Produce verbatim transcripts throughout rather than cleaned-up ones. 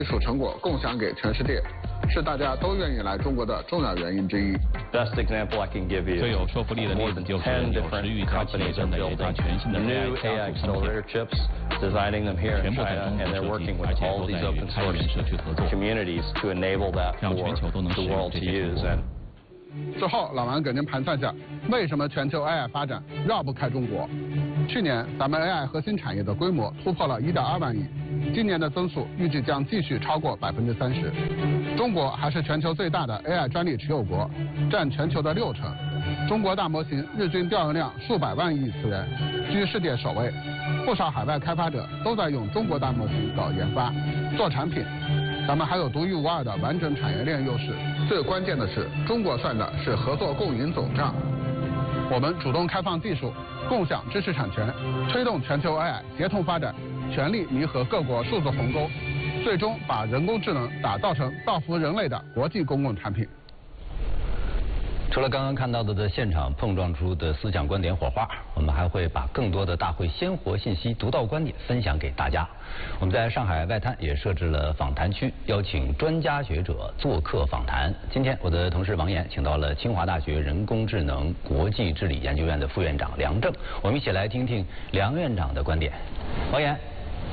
技术成果共享给全世界，是大家都愿意来中国的重要原因之一。 Best example I can give you. 最有说服力的例子就是有十余家企业正在研发全新的 A I 加速芯片，全部在中国设计，而且都在与开源社区合作，让全球都能使用这些成果。 最后，老王给您盘算下，为什么全球 A I 发展绕不开中国？去年咱们 A I 核心产业的规模突破了一点二万亿，今年的增速预计将继续超过百分之三十。中国还是全球最大的 A I 专利持有国，占全球的六成。中国大模型日均调用量数百万亿次元，居世界首位。不少海外开发者都在用中国大模型搞研发、做产品。咱们还有独一无二的完整产业链优势。最关键的是，中国算的是合作共赢总账。我们主动开放技术，共享知识产权，推动全球 A I 协同发展，全力弥合各国数字鸿沟，最终把人工智能打造成造福人类的国际公共产品。 除了刚刚看到的在现场碰撞出的思想观点火花，我们还会把更多的大会鲜活信息、独到观点分享给大家。我们在上海外滩也设置了访谈区，邀请专家学者做客访谈。今天我的同事王岩请到了清华大学人工智能国际治理研究院的副院长梁正，我们一起来听听梁院长的观点。王岩。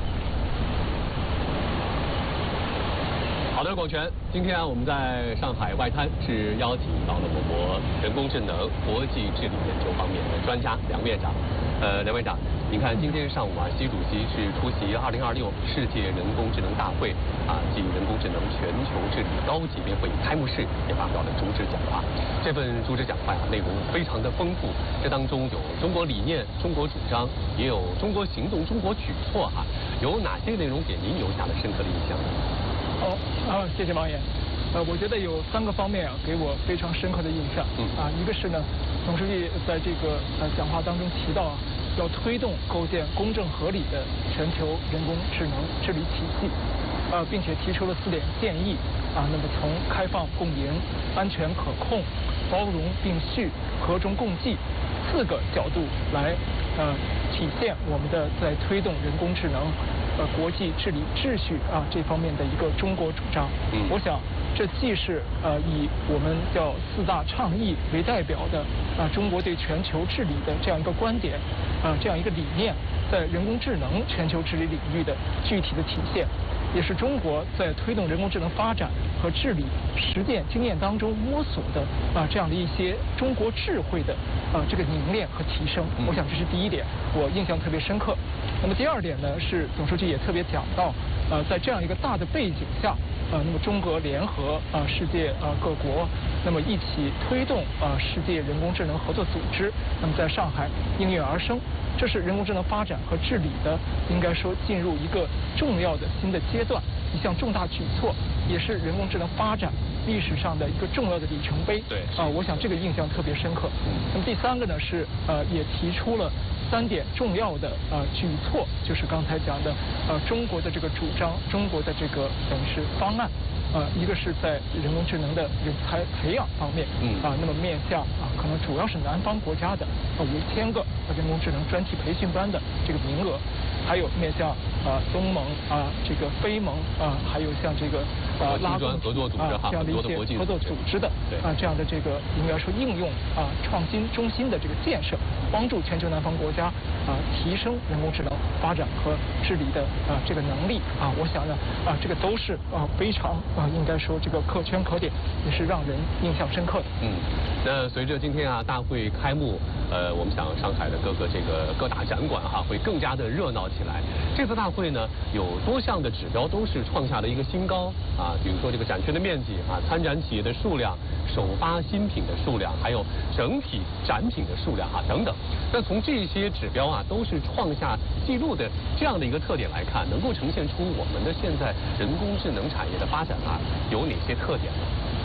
好的，广泉，今天啊，我们在上海外滩是邀请到了我国人工智能国际治理研究方面的专家梁院长。呃，梁院长，您看今天上午啊，习主席是出席二零二六世界人工智能大会啊暨人工智能全球治理高级别会议开幕式，也发表了主旨讲话。这份主旨讲话呀、啊，内容非常的丰富，这当中有中国理念、中国主张，也有中国行动、中国举措哈、啊。有哪些内容给您留下了深刻的印象呢？ 好啊，谢谢王岩。呃，我觉得有三个方面啊，给我非常深刻的印象。嗯啊，一个是呢，总书记在这个呃讲话当中提到啊，要推动构建公正合理的全球人工智能治理体系，呃，并且提出了四点建议啊。那么从开放共赢、安全可控、包容并蓄、和衷共济四个角度来呃体现我们的在推动人工智能。呃，国际治理秩序啊这方面的一个中国主张，嗯，我想这既是呃以我们叫四大倡议为代表的啊中国对全球治理的这样一个观点啊这样一个理念，在人工智能全球治理领域的具体的体现，也是中国在推动人工智能发展和治理实践经验当中摸索的啊这样的一些中国智慧的啊这个凝练和提升。我想这是第一点，我印象特别深刻。那么第二点呢，是总书记也特别讲到，呃，在这样一个大的背景下，呃，那么中国联合啊、呃、世界啊、呃、各国，那么一起推动啊、呃、世界人工智能合作组织，那么在上海应运而生，这是人工智能发展和治理的，应该说进入一个重要的新的阶段，一项重大举措，也是人工智能发展历史上的一个重要的里程碑。 对啊、呃，我想这个印象特别深刻。那么第三个呢是呃也提出了三点重要的呃举措，就是刚才讲的呃中国的这个主张，中国的这个等于是方案。呃，一个是在人工智能的人才培养方面，嗯啊，那么面向啊，可能主要是南方国家的呃五千个人工智能专题培训班的这个名额，还有面向啊东盟啊这个非盟啊，还有像这个啊拉共合作组织啊这样的一些合作组织的啊这样的这个应该说应用啊创新中心的这个建设，帮助全球南方国家啊提升人工智能发展和治理的啊这个能力啊，我想呢啊这个都是啊非常。啊，应该说这个可圈可点，也是让人印象深刻的。 嗯，那随着今天啊大会开幕，呃，我们想上海的各个这个各大展馆哈、啊、会更加的热闹起来。这次大会呢有多项的指标都是创下了一个新高啊，比如说这个展区的面积啊、参展企业的数量、首发新品的数量，还有整体展品的数量啊等等。那从这些指标啊都是创下纪录的这样的一个特点来看，能够呈现出我们的现在人工智能产业的发展啊有哪些特点呢？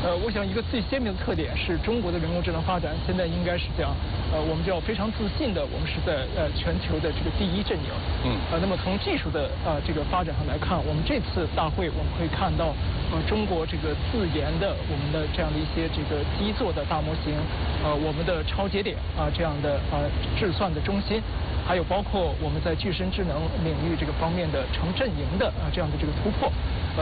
呃，我想一个最鲜明的特点是中国的人工智能发展现在应该是这样，呃，我们叫非常自信的，我们是在呃全球的这个第一阵营。嗯。呃，那么从技术的呃这个发展上来看，我们这次大会我们会看到，呃，中国这个自研的我们的这样的一些这个基座的大模型，呃，我们的超节点啊、呃、这样的啊、呃、智算的中心。还有包括我们在具身智能领域这个方面的成阵营的啊这样的这个突破，呃